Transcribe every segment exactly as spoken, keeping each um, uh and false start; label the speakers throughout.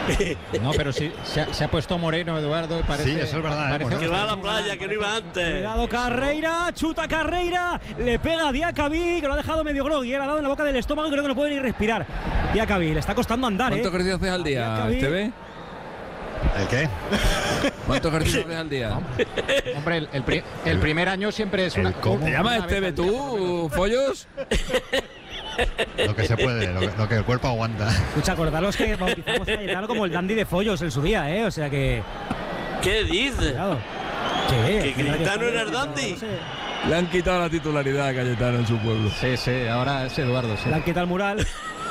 Speaker 1: No, pero sí, se ha, se ha puesto moreno Eduardo y parece...
Speaker 2: Sí, eso es verdad.
Speaker 1: Parece
Speaker 2: ¿eh?
Speaker 3: Que va a la playa, que no iba antes.
Speaker 4: Cuidado Carreira, chuta Carreira, le pega a Diacabí, que lo ha dejado medio grogui, le ha dado en la boca del estómago y creo que no puede ni respirar. Diacabí, le está costando andar,
Speaker 5: ¿Cuánto
Speaker 4: ¿eh?
Speaker 5: ejercicio haces al día, Esteve?
Speaker 2: ¿El qué?
Speaker 5: ¿Cuánto ejercicio haces al día?
Speaker 1: Hombre, el, el, pri- el primer año siempre es una...
Speaker 2: ¿El cómo?
Speaker 5: ¿Te llamas
Speaker 1: una vez
Speaker 5: Esteve
Speaker 1: al día,
Speaker 5: tú, Follos?
Speaker 2: Lo que se puede, lo que, lo que el cuerpo aguanta.
Speaker 4: Escucha, acordaros que bautizamos a Cayetano como el dandy de Follos en su día, ¿eh? O sea que...
Speaker 3: ¿Qué dices?
Speaker 4: Cuidado. ¿Qué?
Speaker 3: ¿Que Cayetano era el dandy?
Speaker 4: No sé.
Speaker 5: Le han quitado la titularidad a Cayetano en su pueblo.
Speaker 1: Sí, sí, ahora es Eduardo, sí.
Speaker 4: Le han quitado el mural.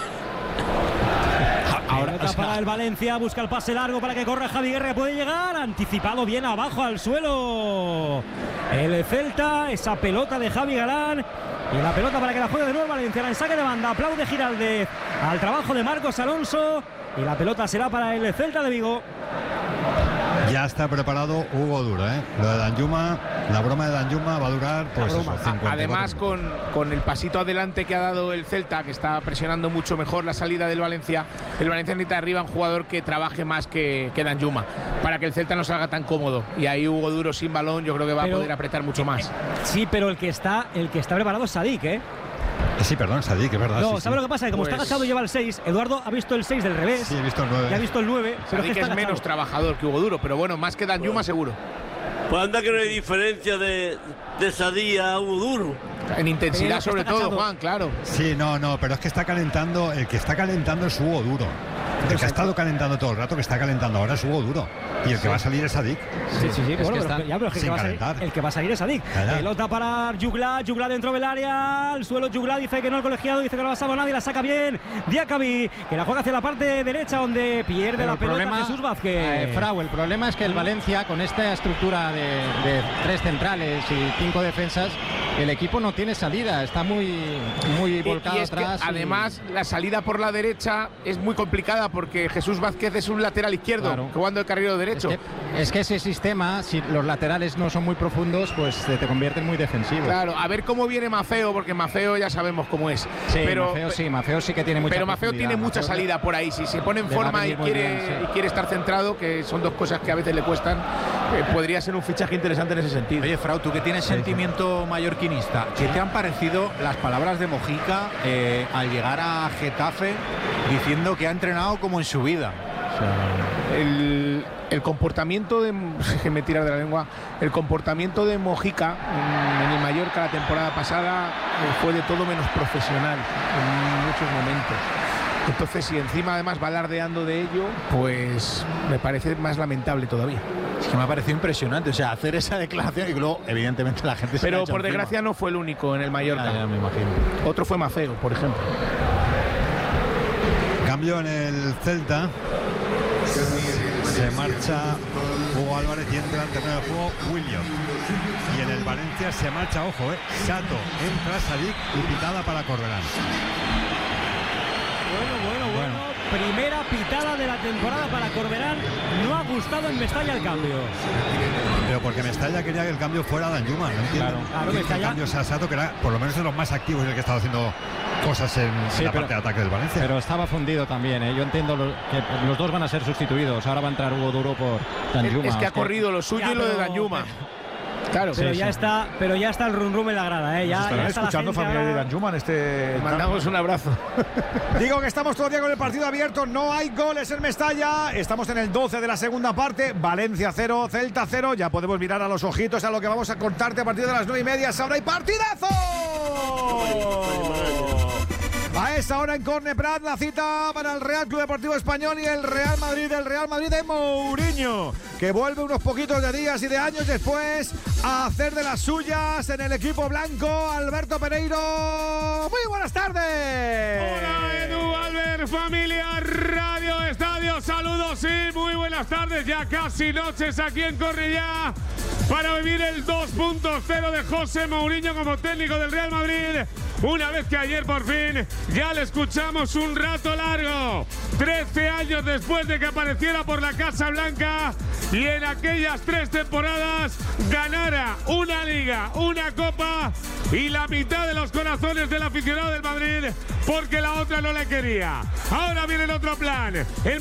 Speaker 1: Ahora,
Speaker 4: Pelota
Speaker 1: o sea,
Speaker 4: para el Valencia, busca el pase largo para que corra Javi Guerra, puede llegar, anticipado bien abajo al suelo el Celta, esa pelota de Javi Galán y la pelota para que la juegue de nuevo Valencia, en saque de banda, aplaude Giraldez al trabajo de Marcos Alonso y la pelota será para el Celta de Vigo.
Speaker 2: Ya está preparado Hugo Duro, ¿eh? Lo de Danjuma, la broma de Danjuma va a durar, pues eso, cincuenta y cuatro
Speaker 6: Además, con, con el pasito adelante que ha dado el Celta, que está presionando mucho mejor la salida del Valencia, el Valencia necesita arriba un jugador que trabaje más que, que Danjuma, para que el Celta no salga tan cómodo. Y ahí Hugo Duro sin balón, yo creo que va
Speaker 4: Pero,
Speaker 6: a poder apretar mucho más.
Speaker 4: Sí, pero el que está, el que está preparado es Sadik, ¿eh?
Speaker 2: Sí, perdón, Sadik, es verdad.
Speaker 4: No,
Speaker 2: sí,
Speaker 4: ¿sabes
Speaker 2: sí.
Speaker 4: lo que pasa? Que como
Speaker 6: Pues-
Speaker 4: está agachado lleva el seis, Eduardo ha visto el seis del revés.
Speaker 2: Sí, he visto el nueve.
Speaker 4: Ya ha visto el nueve, pero
Speaker 6: Sadik
Speaker 4: que
Speaker 6: es
Speaker 4: está
Speaker 6: menos
Speaker 4: agachado.
Speaker 6: trabajador que Hugo Duro, pero bueno, más que Danjuma seguro.
Speaker 3: Pues anda que no hay diferencia de, de Sadía a Uduro.
Speaker 6: En intensidad
Speaker 4: Pero
Speaker 6: sobre
Speaker 4: está
Speaker 6: todo,
Speaker 4: agachado.
Speaker 6: Juan, claro.
Speaker 2: Sí, no, no, pero es que está calentando, el que está calentando es Hugo Duro. El que ha estado calentando todo el rato, que está calentando ahora es Hugo Duro. Y el que va a salir es Sadik.
Speaker 4: Sí, sí, sí,
Speaker 1: Es
Speaker 4: bueno,
Speaker 1: que
Speaker 4: pero,
Speaker 1: están
Speaker 4: ya, pero es que el,
Speaker 2: sin
Speaker 4: que va a salir,
Speaker 2: calentar.
Speaker 4: el que va a salir es Sadik.
Speaker 2: Ya, ya.
Speaker 4: Pelota para Jugla, Jugla dentro del área, al suelo Jugla dice que no el colegiado, dice que no ha pasado nadie, la saca bien Diacabí, que la juega hacia la parte derecha donde pierde
Speaker 1: Pero
Speaker 4: la
Speaker 1: el
Speaker 4: pelota
Speaker 1: problema,
Speaker 4: Jesús Vázquez.
Speaker 1: eh, Frau, el problema es que el Valencia, con esta estructura de, de tres centrales y cinco defensas, el equipo no tiene salida, está muy, muy
Speaker 6: Y-
Speaker 1: volcado
Speaker 6: y es que
Speaker 1: atrás. y-
Speaker 6: además la salida por la derecha es muy complicada porque Jesús Vázquez es un lateral izquierdo,
Speaker 1: Claro.
Speaker 6: jugando el carrilero
Speaker 1: es
Speaker 6: derecho.
Speaker 1: que, es que ese sistema, si los laterales no son muy profundos, pues te, te convierte en muy defensivo.
Speaker 6: Claro, a ver cómo viene Mafeo, porque Mafeo ya sabemos cómo es.
Speaker 1: Sí,
Speaker 6: pero
Speaker 1: Mafeo sí, Mafeo sí que tiene mucha
Speaker 6: pero Mafeo
Speaker 1: profundidad.
Speaker 6: tiene mucha
Speaker 1: Mafeo-
Speaker 6: salida por ahí. Si se pone en
Speaker 1: le va a
Speaker 6: forma y
Speaker 1: venir muy
Speaker 6: quiere,
Speaker 1: bien, sí.
Speaker 6: y quiere estar centrado, que son dos cosas que a veces le cuestan, eh, podría ser un fichaje interesante en ese sentido.
Speaker 7: Oye, Frau, tú que tienes sentimiento mallorquinista, ¿qué te han parecido las palabras de Mojica eh, al llegar a Getafe diciendo que ha entrenado como en su vida?
Speaker 6: El, el comportamiento de que me tira de la lengua el comportamiento de Mojica en, en el Mallorca la temporada pasada eh, fue de todo menos profesional en muchos momentos. Entonces, si encima además va alardeando de ello, pues me parece más lamentable todavía.
Speaker 7: Es que me ha parecido impresionante, o sea, hacer esa declaración y luego, evidentemente, la gente se le ha
Speaker 6: Pero
Speaker 7: hecho
Speaker 6: por
Speaker 7: encima.
Speaker 6: desgracia no fue el único en el Mallorca.
Speaker 7: Ya, ya me imagino.
Speaker 6: Otro fue Mafeo, por ejemplo.
Speaker 2: Cambio en el Celta. Se marcha Hugo Álvarez y entra al terreno de juego William. Y en el Valencia se marcha, ojo, eh, Sato, entra Sadik y pitada para Corberán.
Speaker 4: Bueno, bueno, bueno. Primera pitada de la temporada para Corberán. No ha gustado en Mestalla el cambio.
Speaker 2: Pero porque Mestalla quería que el cambio fuera Danjuma, no entiendo.
Speaker 4: Claro, claro,
Speaker 2: que
Speaker 4: Mestalla-
Speaker 2: el cambio sea Sato, que era por lo menos de los más activos y el que estaba haciendo cosas en, en
Speaker 1: Sí,
Speaker 2: la
Speaker 1: pero-
Speaker 2: parte de ataque del Valencia.
Speaker 1: Pero estaba fundido también, ¿eh? Yo entiendo lo- que los dos van a ser sustituidos. Ahora va a entrar Hugo Duro por Danjuma.
Speaker 6: Es que ha
Speaker 1: Hostia.
Speaker 6: corrido lo suyo
Speaker 4: Ya,
Speaker 6: y lo de
Speaker 4: pero-
Speaker 6: Danjuma. Claro.
Speaker 4: Pero
Speaker 1: Sí,
Speaker 4: ya
Speaker 1: sí.
Speaker 4: está, pero ya está el rum rum en la grada, ¿eh? Ya,
Speaker 8: Nos estarán
Speaker 4: ya está la
Speaker 8: escuchando
Speaker 4: gente
Speaker 8: familiares de
Speaker 4: ahora-
Speaker 8: Danjuma en este.
Speaker 6: Mandamos un abrazo.
Speaker 8: Digo que estamos todavía con el partido abierto, no hay goles en Mestalla, estamos en el doce de la segunda parte, Valencia cero, Celta cero, ya podemos mirar a los ojitos a lo que vamos a contarte a partir de las nueve y media, ahora hay partidazo. A esa hora en Corne Prat, la cita para el Real Club Deportivo Español y el Real Madrid, el Real Madrid de Mourinho, que vuelve unos poquitos de días y de años después a hacer de las suyas en el equipo blanco. Alberto Pereiro, muy buenas tardes.
Speaker 9: Hola Edu, Albert, familia, Radio Estadio, saludos y muy buenas tardes, ya casi noches aquí en Cornellá para vivir el dos punto cero de José Mourinho como técnico del Real Madrid, una vez que ayer por fin ya le escuchamos un rato largo, trece años después de que apareciera por la Casa Blanca y en aquellas tres temporadas ganara una liga, una copa y la mitad de los corazones del aficionado del Madrid porque la otra no le quería. Ahora viene el otro plan. El